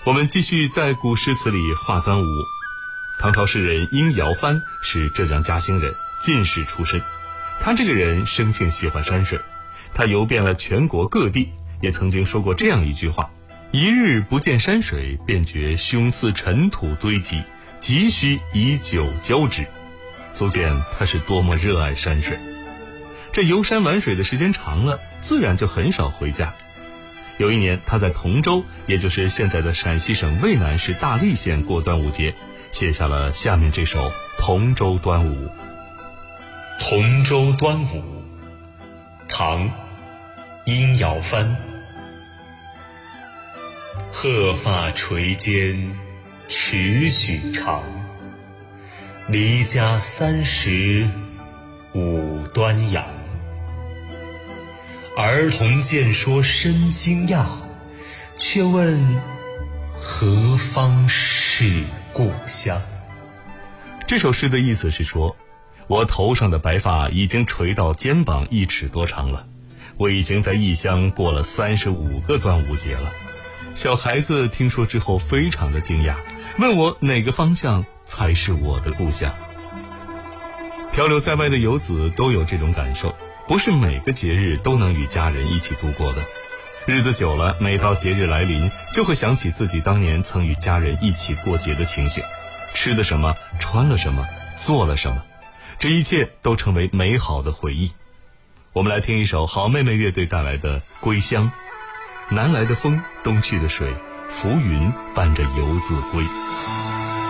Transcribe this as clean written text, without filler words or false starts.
我们继续在古诗词里画端午。唐朝诗人殷尧藩是浙江嘉兴人，进士出身。他这个人生性喜欢山水，他游遍了全国各地，也曾经说过这样一句话：一日不见山水，便觉胸似尘土堆积，急需以酒浇之。足见他是多么热爱山水。这游山玩水的时间长了，自然就很少回家。有一年，他在同州，也就是现在的陕西省渭南市大荔县过端午节，写下了下面这首《同州端午》。 同州端午，唐·殷尧藩。鹤发垂肩尺许长，离家30五端阳。儿童见说深惊讶，却问何方是故乡。 这首诗的意思是说，我头上的白发已经垂到肩膀1尺多长了，我已经在异乡过了35个端午节了。小孩子听说之后非常的惊讶，问我哪个方向才是我的故乡。漂流在外的游子都有这种感受，不是每个节日都能与家人一起度过的。日子久了，每到节日来临，就会想起自己当年曾与家人一起过节的情形，吃的什么，穿了什么，做了什么，这一切都成为美好的回忆。我们来听一首好妹妹乐队带来的《归乡》。南来的风，东去的水，浮云伴着游子归。